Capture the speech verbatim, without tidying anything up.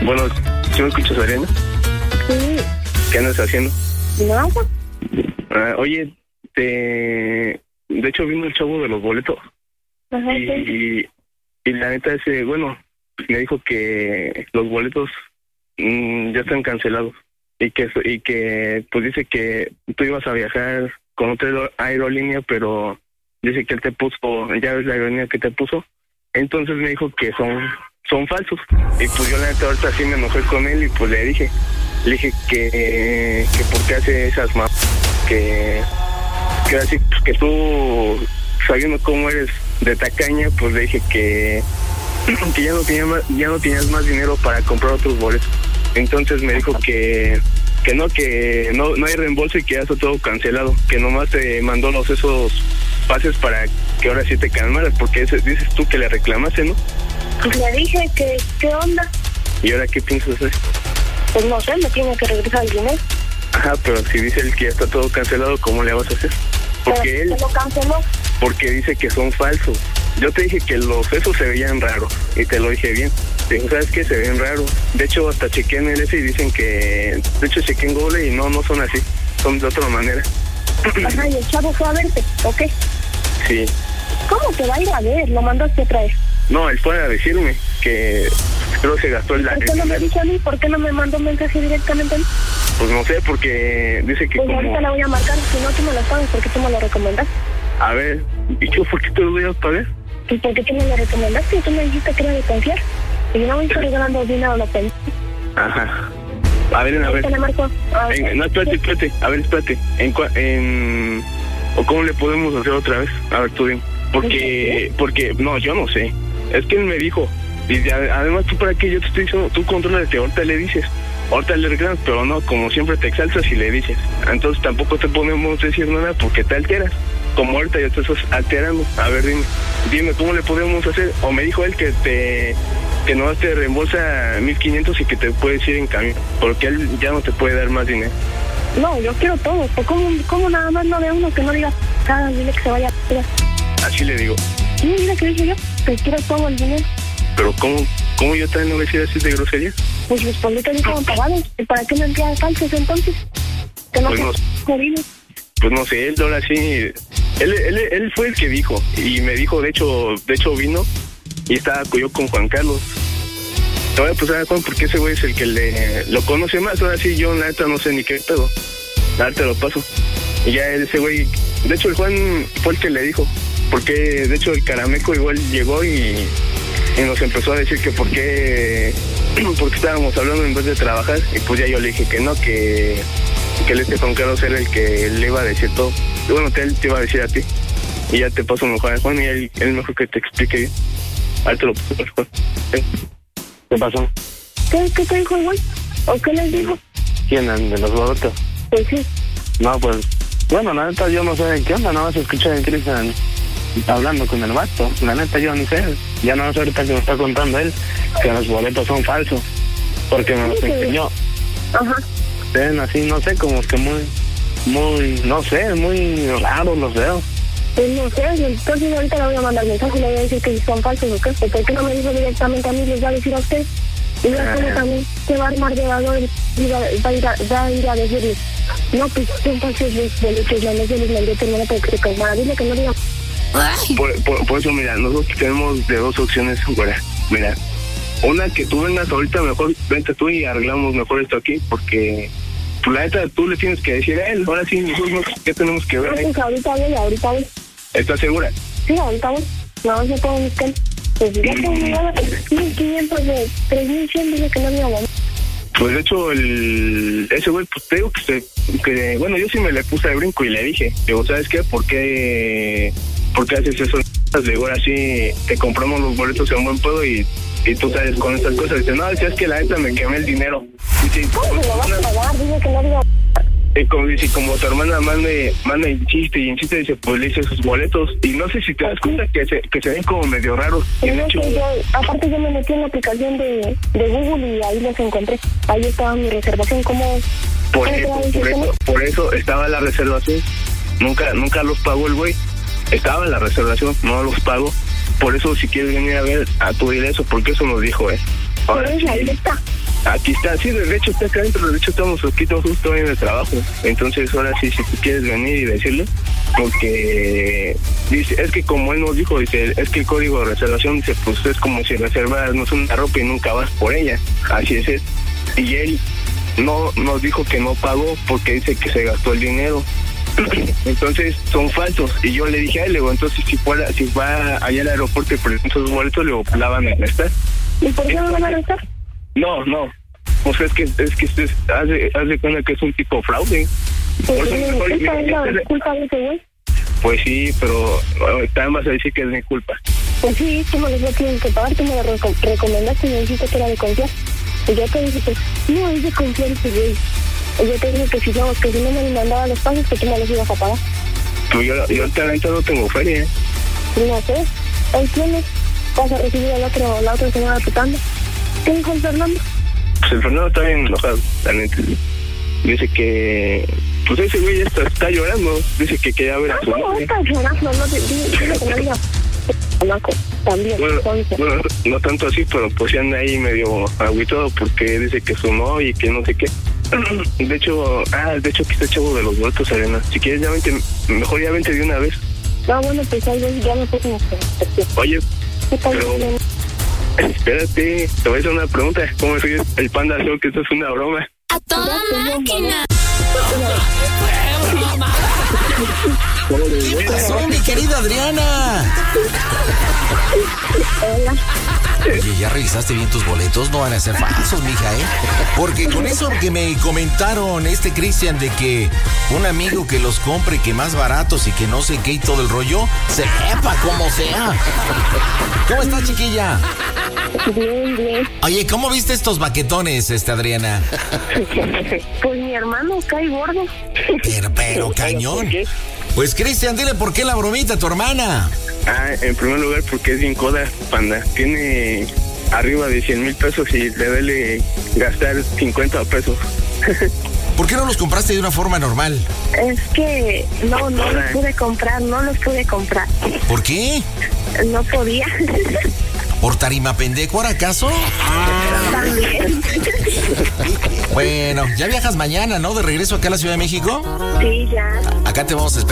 Bueno, ¿sí me escuchas, Ariana? Sí. ¿Qué andas haciendo? Nada. Ah, oye, te... de hecho vino el chavo de los boletos. Ajá, y, sí. y, y la neta ese, bueno, me dijo que los boletos mmm, ya están cancelados. Y que, y que, pues dice que tú ibas a viajar con otra aerolínea, pero dice que él te puso, ya ves la aerolínea que te puso. Entonces me dijo que son son falsos. Y pues yo la neta ahorita sí me enojé con él y pues le dije, le dije que, que por qué hace esas más, que, que así, pues que tú, sabiendo cómo eres de tacaña, pues le dije que, que ya no tenía más, ya no tenías más dinero para comprar otros boletos. Entonces me dijo que que no, que no no hay reembolso y que ya está todo cancelado, que nomás te mandó los esos pases para que ahora sí te calmaras, porque ese, dices tú que le reclamaste, ¿no? Pues le dije que, ¿qué onda? ¿Y ahora qué piensas hacer? Pues no sé, me tiene que regresar el dinero. Ajá, pero si dice él que ya está todo cancelado, ¿cómo le vas a hacer? Porque él... ¿Se lo canceló? Porque dice que son falsos. Yo te dije que los esos se veían raros, y te lo dije bien. Te digo, ¿sabes qué? Se ven raros. De hecho, hasta chequeé en el ese y dicen que... De hecho, chequeé en Google y no, no son así. Son de otra manera. Ajá, y el chavo fue a verte, ¿ok? Sí. ¿Cómo te va a ir a ver? ¿Lo mandaste a traer? No, él fue a decirme que creo que se gastó el... ¿Por qué no me dijo a mí? ¿Por qué no me mandó un mensaje directamente a mí? Pues no sé, porque dice que pues como... ahorita la voy a marcar, si no tú me lo pagas porque tú me lo recomendaste. A ver, ¿y yo por qué te lo voy a pagar? Pues porque tú me lo recomendaste y tú me dijiste que era de confiar. Y yo no voy a estar regalando dinero a la pena. Ajá. A ver, a ver. Le marco. A ver. En, no, espérate, espérate. A ver, espérate. En, en, ¿O cómo le podemos hacer otra vez? A ver, tú dime. Porque, porque, no, yo no sé. Es que él me dijo. Y además, tú para qué yo te estoy diciendo, tú contrólate, ahorita le dices. Ahorita le reclamas, pero no, como siempre te exaltas y le dices. Entonces tampoco te podemos decir nada porque te alteras. Como ahorita ya te estás alterando. A ver, dime, dime, ¿cómo le podemos hacer? O me dijo él que te que no te reembolsa mil quinientos y que te puedes ir en camión, porque él ya no te puede dar más dinero. No, yo quiero todo. ¿Cómo, cómo nada más no de uno que no diga nada? Dile que se vaya a... Así le digo. Sí, dile que dije yo, que quiero todo el dinero. Pero ¿cómo, cómo yo también no voy a decir así de grosería? Pues los boletos ya estaban pagados. ¿Y para qué me envían falsos entonces? Que no pues, no, pues no sé, él ahora sí... Él, él, él fue el que dijo, y me dijo, de hecho, de hecho vino, y estaba yo con Juan Carlos. Te voy a pasar a Juan porque ese güey es el que le lo conoce más. Ahora sí, yo la neta no sé ni qué pedo. La neta lo paso. Y ya ese güey, de hecho el Juan fue el que le dijo, porque de hecho el Carameco igual llegó y, y nos empezó a decir que por qué, porque estábamos hablando en vez de trabajar, y pues ya yo le dije que no, que, que el este Juan Carlos era el que le iba a decir todo. Y bueno, te, él te iba a decir a ti. Y ya te paso mejor a Juan y él, él mejor que te explique bien. Ahora te lo paso a Juan. ¿Eh? ¿Qué pasó? ¿Qué, qué te dijo el güey? ¿O qué les dijo? ¿Quién? ¿De los boletos? Pues sí. No, pues... Bueno, la neta yo no sé qué onda, nada más escuché a Cristian hablando con el vato. La neta yo ni sé. Ya no sé ahorita que me está contando él que los boletos son falsos. Porque me los sí, enseñó. Ajá. Ven así, no sé, como que muy... Muy, no sé, muy raro los veo. Pues no sé, entonces ahorita le voy a mandar mensaje y le voy a decir que son falsos o qué. ¿Por qué no me dijo directamente a mí? Les va a decir a usted. Y luego ah. también se va a armar de valor y va, va, a ir a, va a ir a decirles, no, pues son falsos los boletos, no, no se les mandó terminar para que se calmara. Dile que no diga. Por, por, por eso, mira, nosotros tenemos de dos opciones, güera. Mira, una que tú vengas ahorita, mejor vente tú y arreglamos mejor esto aquí, porque... Pues la neta, tú le tienes que decir a él. Ahora sí, nosotros, ¿qué tenemos que ver ahí? Pues ahorita voy, ahorita voy. ¿Estás segura? Sí, ahorita voy. No, yo puedo buscar. Pues ya tengo mil quinientos de tres mil cien, dile que no me hago. Pues de hecho, el ese güey, pues te digo que, se, que... Bueno, yo sí me le puse de brinco y le dije, digo, ¿sabes qué? ¿Por qué, ¿por qué haces eso? Le digo, ahora sí, te compramos los boletos en buen pedo y... Y tú sabes, con estas cosas, dice, no, si es que la neta me quemé el dinero. Dice, ¿cómo me lo vas a pagar? Dice que no digo... Y como, dice, como tu hermana manda, manda insiste y insiste, dice, pues le hice sus boletos. Y no sé si te das cuenta que se, que se ven como medio raros. Y no, hecho, yo, aparte yo me metí en la aplicación de, de Google y ahí los encontré. Ahí estaba mi reservación, como... Por, eso, por, eso, por eso estaba la reservación. Nunca, nunca los pagó el güey. Estaba en la reservación, no los pagó. Por eso, si quieres venir a ver, a tu dile eso, porque eso nos dijo, ¿eh? Ahora sí. Ahí está. Aquí está, sí, de hecho está acá adentro, de hecho estamos aquí todos justo en el trabajo. Entonces ahora sí, si tú quieres venir y decirle, porque dice, es que como él nos dijo, dice, es que el código de reservación dice, pues es como si reserváramos una ropa y nunca vas por ella, así es él. Y él no nos dijo que no pagó porque dice que se gastó el dinero. Entonces son falsos. Y yo le dije a él, le digo, entonces si fuera, si va allá al aeropuerto y presenta sus boletos, le digo, la van a arrestar. ¿Y por qué no van a arrestar? No, no. O sea, es que es que es, hace, hace cuenta que es un tipo fraude. Pues, por eso mejor, ¿es la es culpa de ese güey? Pues sí, pero también vas a decir que es mi culpa. Pues sí, tú me lo tienes que pagar, tú me lo reco- recomendaste y me dijiste que era de confiar. Y yo te dije, pues, no es de confiar ese güey. Y yo te dije que si no, que si no me mandaba los pasos, que tú me los ibas a pagar. Pues yo, yo ahorita no tengo feria. No sé, hoy tienes, vas a recibir al otro, la otra señora pitando. ¿Qué dijo el Fernando? Pues el Fernando está bien enojado, la neta. Dice que, pues ese güey ya está, está llorando. Dice que quería ver a su madre. No, está llorando, no te digo que no diga. También, bueno, bueno, no tanto así, pero pues ya anda ahí medio agüitado porque dice que su novia y que no sé qué. De hecho, ah, de hecho aquí está el chavo de los boletos, Arena. Si quieres ya vente, mejor ya vente de una vez. No, bueno, pues ahí ya me puse en perspectiva. Oye, ¿qué tal? pero, espérate, te voy a hacer una pregunta. ¿Cómo sigues el Panda Show? Que esto es una broma. A toda máquina. ¿Qué pasó, mi querida Adriana? Hola. Oye, ¿ya revisaste bien tus boletos? No van a ser falsos, mija, ¿eh? Porque con eso que me comentaron este Cristian de que un amigo que los compre, que más baratos y que no sé qué y todo el rollo, sepa como sea. ¿Cómo estás, chiquilla? Bien, bien. Oye, ¿cómo viste estos baquetones, este, Adriana? Pues mi hermano cae gordo. Pero, pero, cañón. Pues, Cristian, dile por qué la bromita a tu hermana. Ah, en primer lugar porque es bien coda, Panda. Tiene arriba de cien mil pesos y le duele gastar cincuenta pesos. ¿Por qué no los compraste de una forma normal? Es que no, no los pude comprar, no los pude comprar. ¿Por qué? No podía. ¿Por tarima pendejo, acaso? También. Bueno, ya viajas mañana, ¿no? De regreso acá a la Ciudad de México. Sí, ya. Acá te vamos a esperar.